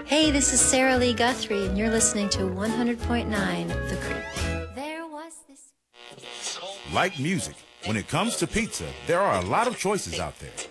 Hey, this is Sarah Lee Guthrie, and you're listening to 100.9 The Creek. There was this. Like music, when it comes to pizza, there are a lot of choices out there.